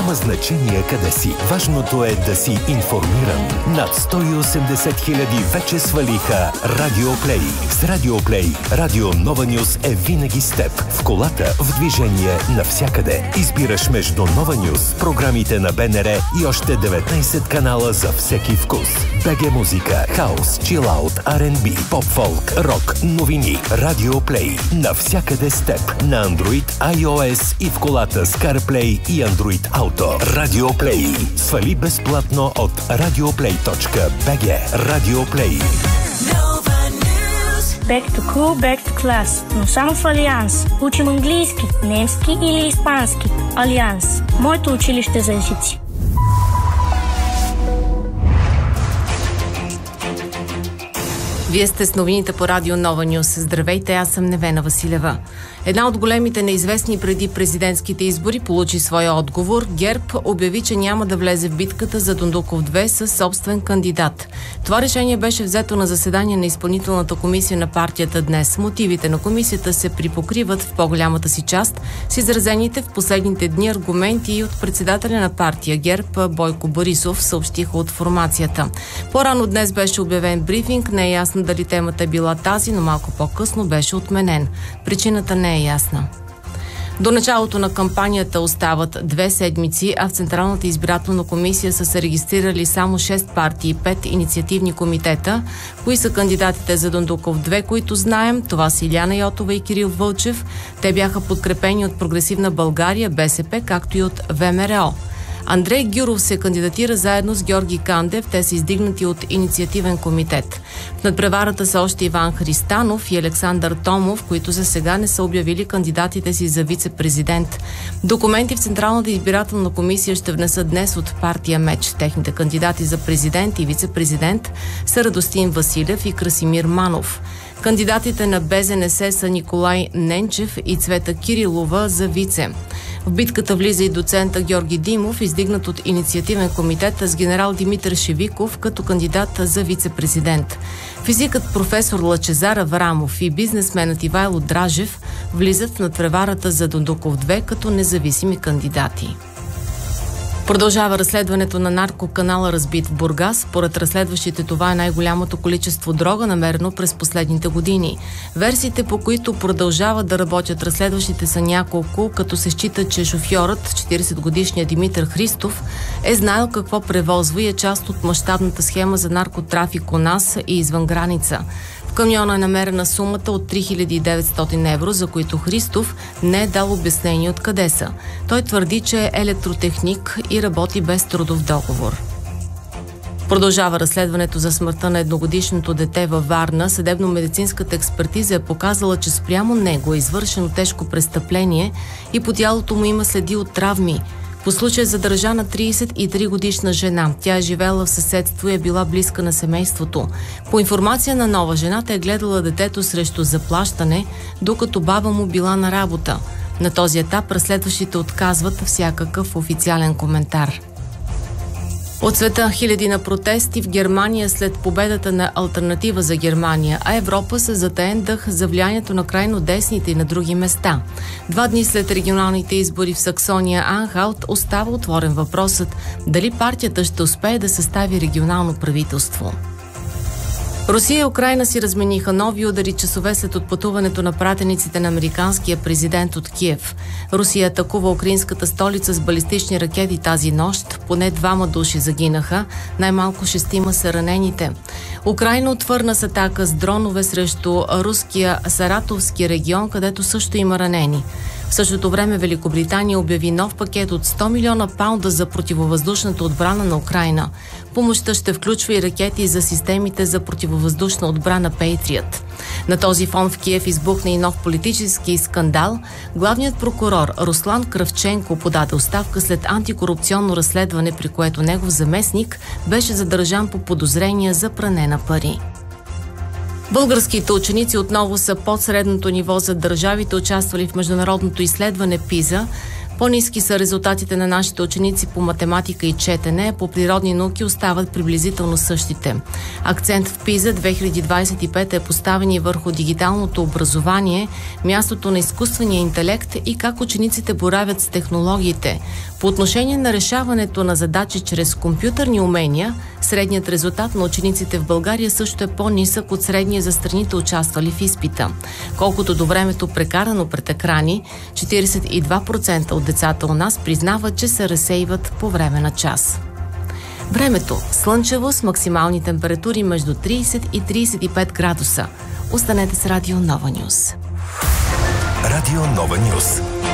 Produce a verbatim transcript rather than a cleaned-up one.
Няма значение къде си. Важното е да си информиран. Над сто и осемдесет хиляди вече свалиха Радио Плей. С Радио Плей, Радио Нова Нюз е винаги с теб. В колата, в движение, навсякъде. Избираш между Нова Нюз, програмите на БНР и още деветнайсет канала за всеки вкус. БГ музика, хаус, чилаут, Ар енд Би, поп-фолк, рок, новини. Радио Плей. Навсякъде с теб. На Android, iOS и в колата с CarPlay и Android Auto. Радио Плей. Свали безплатно от радиоплей точка би джи. Радио Плей. Back to cool, back to class. Но само в Алианс. Учим английски, немски или испански. Алианс. Моето училище за езици. Вие сте с новините по Радио Нова Нюз. Здравейте, аз съм Невена Василева. Една от големите неизвестни преди президентските избори получи своя отговор. ГЕРБ обяви, че няма да влезе в битката за Дондуков две със собствен кандидат. Това решение беше взето на заседание на изпълнителната комисия на партията днес. Мотивите на комисията се припокриват в по-голямата си част с изразените в последните дни аргументи и от председателя на партия ГЕРБ Бойко Борисов, съобщиха от формацията. По-рано днес беше обявен брифинг. Не е ясно дали темата е била тази, но малко по-късно беше отменен. Причината не е ясна. До началото на кампанията остават две седмици, а в Централната избирателна комисия са се регистрирали само шест партии и пет инициативни комитета. Кои са кандидатите за Дондуков две, които знаем? Това са Илияна Йотова и Кирил Вълчев. Те бяха подкрепени от Прогресивна България, БСП, както и от ВМРО. Андрей Гюров се кандидатира заедно с Георги Кандев. Те са издигнати от инициативен комитет. В надпреварата са още Иван Христанов и Александър Томов, които за сега не са обявили кандидатите си за вице-президент. Документи в Централната избирателна комисия ще внесат днес от партия МЕЧ. Техните кандидати за президент и вице-президент са Радостин Василев и Красимир Манов. Кандидатите на БЗНС са Николай Ненчев и Цвета Кирилова за вице. В битката влиза и доцента Георги Димов, издигнат от инициативен комитет с генерал Димитър Шевиков като кандидат за вице-президент. Физикът професор Лъчезар Аврамов и бизнесменът Ивайло Дражев влизат в надпреварата за Дондуков две като независими кандидати. Продължава разследването на наркоканала, разбит в Бургас. Според разследващите, това е най-голямото количество дрога, намерено през последните години. Версиите, по които продължават да работят разследващите, са няколко, като се счита, че шофьорът, четиридесетгодишният Димитър Христов, е знаел какво превозва и е част от мащабната схема за наркотрафик у нас и извън граница. В камиона е намерена сумата от три хиляди и деветстотин евро, за които Христов не е дал обяснение откъде са. Той твърди, че е електротехник и работи без трудов договор. Продължава разследването за смъртта на едногодишното дете във Варна. Съдебно-медицинската експертиза е показала, че спрямо него е извършено тежко престъпление и по тялото му има следи от травми. По случая е задържана тридесет и три годишна жена. Тя е живела в съседство и е била близка на семейството. По информация на нова, жената е гледала детето срещу заплащане, докато баба му била на работа. На този етап разследващите отказват всякакъв официален коментар. От света хиляди на протести в Германия след победата на Алтернатива за Германия, а Европа се затаен дъх за влиянието на крайно десните и на други места. Два дни след регионалните избори в Саксония-Анхалт остава отворен въпросът дали партията ще успее да състави регионално правителство. Русия и Украйна си размениха нови удари часове след отпътуването на пратениците на американския президент от Киев. Русия атакува украинската столица с балистични ракети тази нощ. Поне двама души загинаха, най-малко шестима са ранените. Украйна отвърна с атака с дронове срещу руския Саратовски регион, където също има ранени. В същото време Великобритания обяви нов пакет от сто милиона паунда за противовъздушната отбрана на Украйна. Помощта ще включва и ракети за системите за противовъздушна отбрана Patriot. На този фон в Киев избухна и нов политически скандал. Главният прокурор Руслан Кравченко подаде оставка след антикорупционно разследване, при което негов заместник беше задържан по подозрения за пране на пари. Българските ученици отново са под средното ниво за държавите, участвали в международното изследване ПИЗа. По-ниски са резултатите на нашите ученици по математика и четене, по природни науки остават приблизително същите. Акцент в ПИЗа две хиляди двадесет и пета е поставен и върху дигиталното образование, мястото на изкуствения интелект и как учениците боравят с технологиите. По отношение на решаването на задачи чрез компютърни умения, средният резултат на учениците в България също е по-нисък от средния за страните, участвали в изпита. Колкото до времето прекарано пред екрани, четиридесет и два процента от децата у нас признават, че се разсейват по време на час. Времето – слънчево с максимални температури между тридесет и тридесет и пет градуса. Останете с Радио Нова Нюс. Радио Нова Нюс.